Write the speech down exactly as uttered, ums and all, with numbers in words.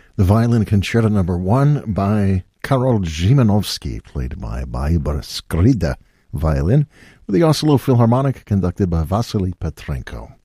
The Violin Concerto Number One by Karol Szymanowski, played by Barbara Skrzyda violin, with the Oslo Philharmonic conducted by Vasily Petrenko.